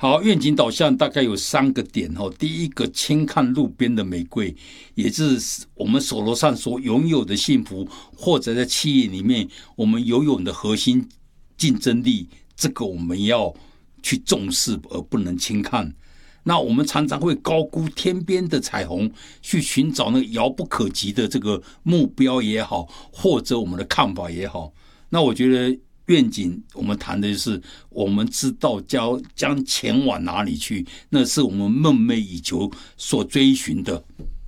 好，愿景导向大概有3个点哦。第一个，轻看路边的玫瑰，也就是我们手头上所拥有的幸福，或者在企业里面我们拥有的核心竞争力，这个我们要去重视，而不能轻看。那我们常常会高估天边的彩虹，去寻找那个遥不可及的这个目标也好，或者我们的看法也好。那我觉得愿景，我们谈的就是我们知道将前往哪里去，那是我们梦寐以求所追寻的。